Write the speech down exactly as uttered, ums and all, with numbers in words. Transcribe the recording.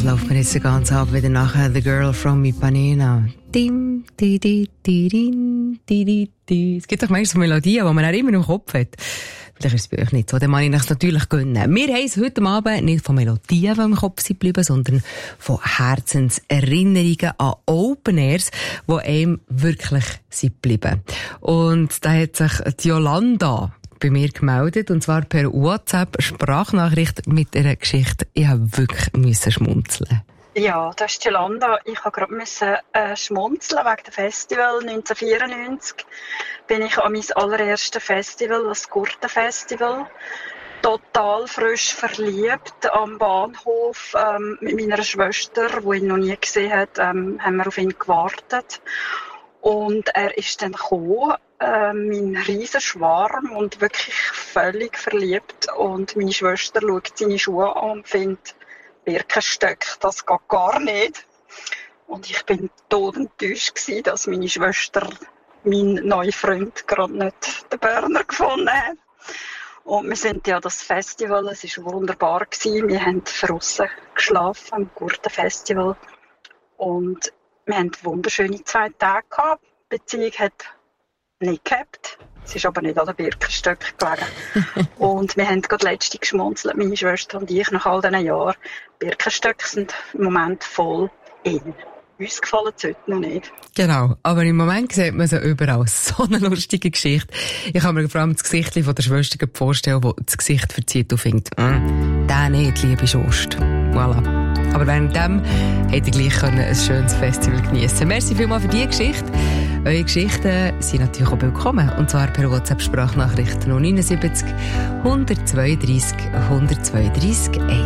läuft mir jetzt den ganzen Abend wieder nachher The Girl from Ipanema. Dim, di, di, di, din, di, di, di. Es gibt doch manchmal so Melodien, die man auch immer im Kopf hat. Vielleicht ist es bei euch nicht so, dann kann ich es natürlich gönnen. Wir haben es heute Abend nicht von Melodien, die im Kopf sind geblieben, sondern von Herzenserinnerungen an Open Airs, die einem wirklich sind geblieben. Und da hat sich die Jolanda bei mir gemeldet, und zwar per WhatsApp-Sprachnachricht mit einer Geschichte. Ich habe wirklich müssen schmunzeln. Ja, das ist Jolanda. Ich musste gerade äh, schmunzeln wegen dem Festival. neunzehnhundertvierundneunzig bin ich an mein allererstes Festival, das Gurtenfestival. Total frisch verliebt am Bahnhof ähm, mit meiner Schwester, die ihn noch nie gesehen hat, ähm, haben wir auf ihn gewartet. Und er ist dann gekommen, äh, mein riesen Schwarm, und wirklich völlig verliebt. Und meine Schwester schaut seine Schuhe an und findet, Birkenstöcke, das geht gar nicht. Und ich bin todenttäuscht gewesen, dass meine Schwester, mein neuer Freund, gerade nicht den Berner gefunden hat. Und wir sind ja das Festival, es war wunderbar gewesen. Wir haben draussen geschlafen am Gurtenfestival. Und wir hatten wunderschöne zwei Tage gehabt. Die Beziehung hat nicht gehabt. Es ist aber nicht an den Birkenstöcken gelegen. Und wir haben gerade letztens geschmunzelt, meine Schwester und ich, nach all diesen Jahren. Birkenstöcke sind im Moment voll in. Uns gefallen es heute noch nicht. Genau, aber im Moment sieht man sie überall. So eine lustige Geschichte. Ich kann mir vor allem das Gesicht von der Schwester vorstellen, die das Gesicht verzieht und findet, mm, der nicht, liebe Schwester. Voilà. Aber währenddem hätte ich gleich ein schönes Festival geniessen können. Merci vielmals für diese Geschichte. Eure Geschichten sind natürlich auch willkommen. Und zwar per WhatsApp-Sprachnachricht null neun sieben null, eins zwei drei, eins zwei drei, eins.